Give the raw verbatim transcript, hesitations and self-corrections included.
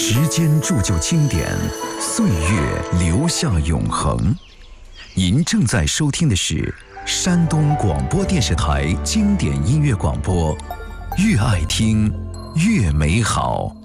时间铸就经典，岁月留下永恒。您正在收听的是山东广播电视台经典音乐广播，越爱听越美好。